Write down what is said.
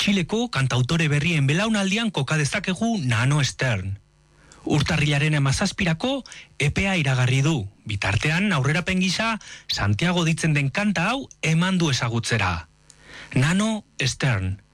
Txileko kantautore berrien belaunaldian koka dezakegu Nano Stern. Urtarrilaren 17irako epea iragarri du. Bitartean aurrerapen gisa Santiago ditzen den kanta hau eman du ezagutzera. Nano Stern.